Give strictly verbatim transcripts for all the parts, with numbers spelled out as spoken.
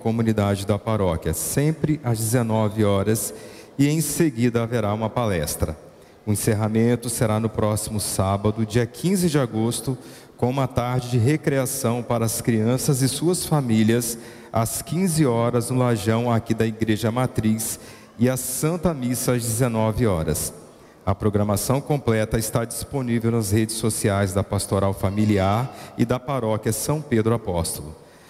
comunidade da paróquia, sempre às dezenove horas, e em seguida haverá uma palestra. O encerramento será no próximo sábado, dia quinze de agosto, com uma tarde de recreação para as crianças e suas famílias, às quinze horas no lajão aqui da Igreja Matriz, e a Santa Missa às dezenove horas. A programação completa está disponível nas redes sociais da Pastoral Familiar e da Paróquia São Pedro Apóstolo.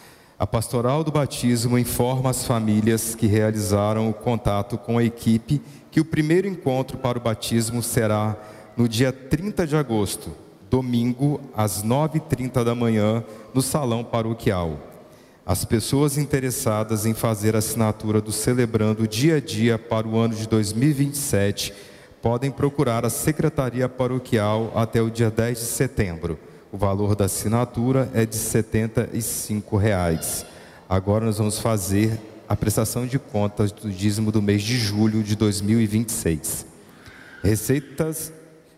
A Pastoral do Batismo informa as famílias que realizaram o contato com a equipe que o primeiro encontro para o batismo será no dia trinta de agosto, domingo, às nove e trinta da manhã, no Salão Paroquial. As pessoas interessadas em fazer a assinatura do Celebrando Dia a Dia para o ano de dois mil e vinte e sete podem procurar a Secretaria Paroquial até o dia dez de setembro. O valor da assinatura é de setenta e cinco reais. Agora nós vamos fazer a prestação de contas do dízimo do mês de julho de dois mil e vinte e seis. Receitas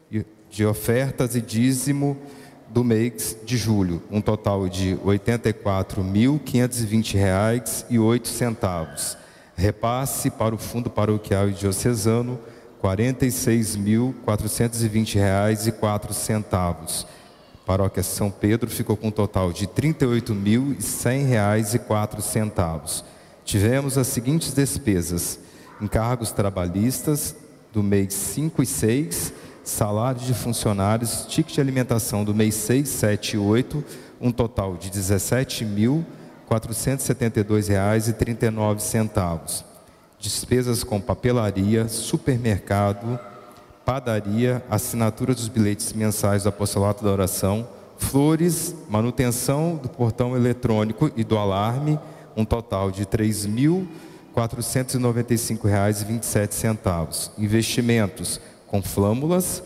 de ofertas e dízimo do mês de julho, um total de oitenta e quatro mil, quinhentos e vinte reais e oito centavos. Repasse para o Fundo Paroquial e Diocesano, quarenta e seis mil, quatrocentos e vinte reais e quatro centavos. Paróquia São Pedro ficou com um total de trinta e oito mil e cem reais e quatro centavos. Tivemos as seguintes despesas: encargos trabalhistas do mês cinco e seis, salários de funcionários, ticket de alimentação do mês seis, sete e oito, um total de dezessete mil, quatrocentos e setenta e dois reais e trinta e nove centavos. Despesas com papelaria, supermercado, padaria, assinatura dos bilhetes mensais do Apostolato da Oração, flores, manutenção do portão eletrônico e do alarme, um total de três mil, quatrocentos e noventa e cinco reais e vinte e sete centavos. Investimentos com flâmulas,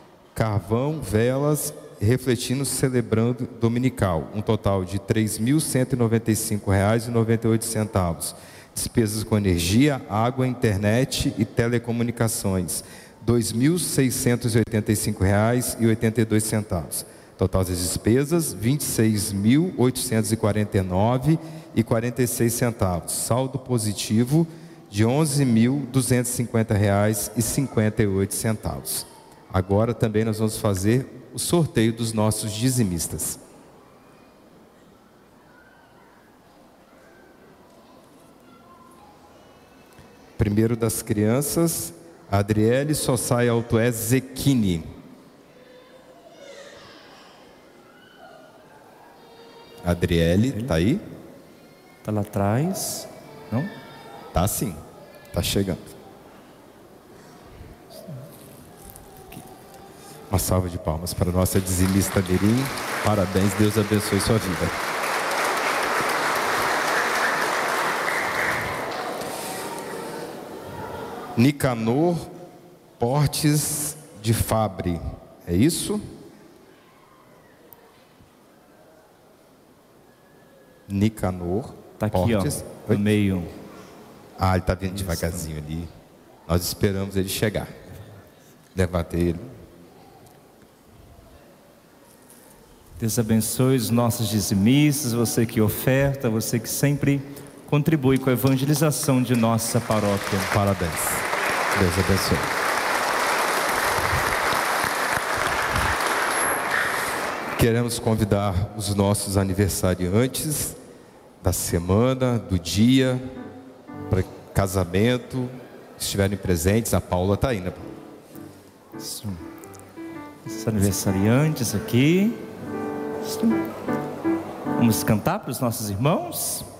carvão, velas, refletindo celebrando dominical, um total de três mil cento e noventa e cinco reais e noventa e oito centavos. Despesas com energia, água, internet e telecomunicações, dois mil seiscentos e oitenta e cinco reais e oitenta e dois centavos. Total das despesas, vinte e seis mil, oitocentos e quarenta e nove reais e quarenta e seis centavos. Saldo positivo de onze mil, duzentos e cinquenta reais e cinquenta e oito centavos. Agora também nós vamos fazer o sorteio dos nossos dizimistas. Primeiro das crianças, Adriele Sossai Altoé Zecchini. Adriele, tá aí? Tá lá atrás, não? Tá sim, tá chegando. Uma salva de palmas para a nossa dizimista Mirim. Parabéns, Deus abençoe sua vida. Nicanor Portes de Fabre, é isso? Nicanor tá aqui, Portes. ó, no meio. Ah, ele está vindo devagarzinho ali. Nós esperamos ele chegar. Levanta ele. Deus abençoe os nossos dizimistas, você que oferta, você que sempre contribui com a evangelização de nossa paróquia. Parabéns. Deus abençoe. Queremos convidar os nossos aniversariantes da semana, do dia, para casamento, se estiverem presentes. A Paula está aí, né, Paula? Isso. Os aniversariantes aqui. Isso. Vamos cantar para os nossos irmãos?